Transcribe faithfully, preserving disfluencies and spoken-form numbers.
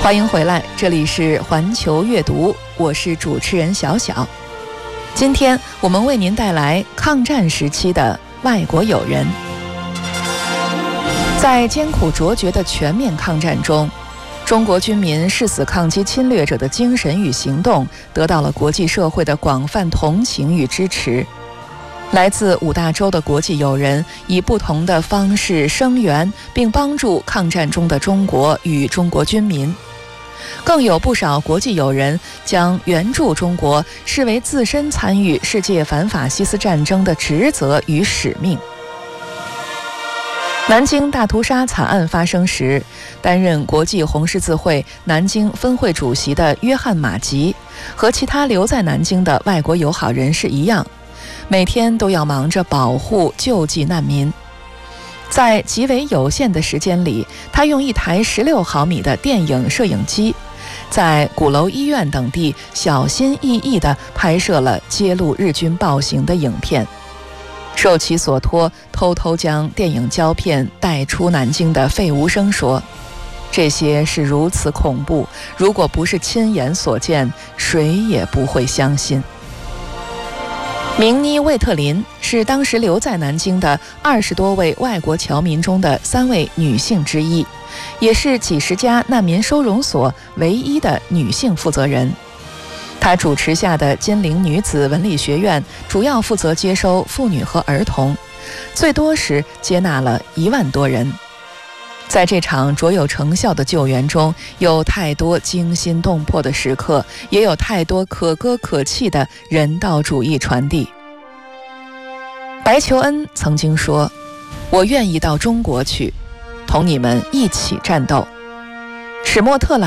欢迎回来，这里是环球阅读，我是主持人小小。今天我们为您带来抗战时期的外国友人。在艰苦卓绝的全面抗战中，中国军民誓死抗击侵略者的精神与行动得到了国际社会的广泛同情与支持。来自五大洲的国际友人以不同的方式声援并帮助抗战中的中国与中国军民，更有不少国际友人将援助中国视为自身参与世界反法西斯战争的职责与使命。南京大屠杀惨案发生时，担任国际红十字会南京分会主席的约翰·马吉和其他留在南京的外国友好人士一样，每天都要忙着保护救济难民。在极为有限的时间里，他用一台十六毫米的电影摄影机，在鼓楼医院等地小心翼翼地拍摄了揭露日军暴行的影片。受其所托，偷偷将电影胶片带出南京的费无声说：“这些是如此恐怖，如果不是亲眼所见，谁也不会相信。”明妮·魏特林是当时留在南京的二十多位外国侨民中的三位女性之一，也是几十家难民收容所唯一的女性负责人。她主持下的金陵女子文理学院主要负责接收妇女和儿童，最多时接纳了一万多人。在这场卓有成效的救援中，有太多惊心动魄的时刻，也有太多可歌可泣的人道主义传递。白求恩曾经说：“我愿意到中国去，同你们一起战斗。”史莫特兰